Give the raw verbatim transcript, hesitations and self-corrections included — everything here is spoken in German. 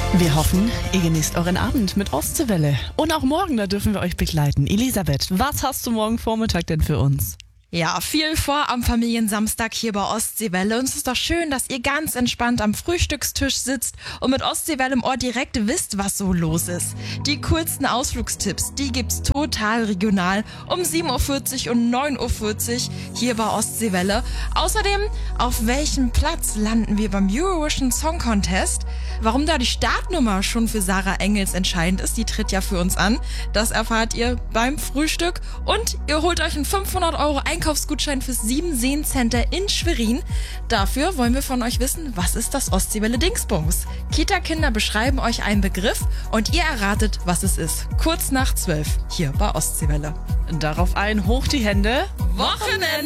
Wir hoffen, ihr genießt euren Abend mit Ostseewelle. Und auch morgen, da dürfen wir euch begleiten. Elisabeth, was hast du morgen Vormittag denn für uns? Ja, viel vor am Familiensamstag hier bei Ostseewelle. Und es ist doch schön, dass ihr ganz entspannt am Frühstückstisch sitzt und mit Ostseewelle im Ohr direkt wisst, was so los ist. Die coolsten Ausflugstipps, die gibt's total regional um sieben Uhr vierzig und neun Uhr vierzig hier bei Ostseewelle. Außerdem, auf welchem Platz landen wir beim Eurovision Song Contest? Warum da die Startnummer schon für Sarah Engels entscheidend ist, die tritt ja für uns an. Das erfahrt ihr beim Frühstück. Und ihr holt euch einen fünfhundert Euro Einkaufsgutschein fürs Sieben-Seen Center in Schwerin. Dafür wollen wir von euch wissen, was ist das Ostseewelle Dingsbums? Kita-Kinder beschreiben euch einen Begriff und ihr erratet, was es ist. Kurz nach zwölf hier bei Ostseewelle. Darauf ein, hoch die Hände. Wochenende!